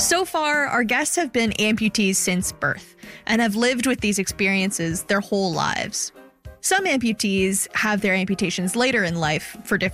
So far, our guests have been amputees since birth and have lived with these experiences their whole lives. Some amputees have their amputations later in life for different